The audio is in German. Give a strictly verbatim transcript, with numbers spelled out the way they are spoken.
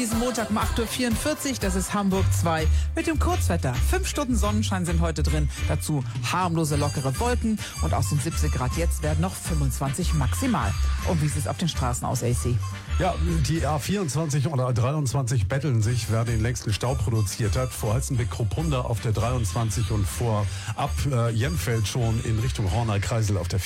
diesem Montag um acht Uhr vierundvierzig. Das ist Hamburg zwei mit dem Kurzwetter. Fünf Stunden Sonnenschein sind heute drin. Dazu harmlose, lockere Wolken. Und aus den siebzig Grad jetzt werden noch fünfundzwanzig maximal. Und wie sieht es auf den Straßen aus, A C? Ja, die A vierundzwanzig oder A dreiundzwanzig betteln sich, wer den längsten Stau produziert hat. Vor Halstenbeck-Kruppunda auf der dreiundzwanzig und vor ab äh, Jenfeld schon in Richtung Horner Kreisel auf der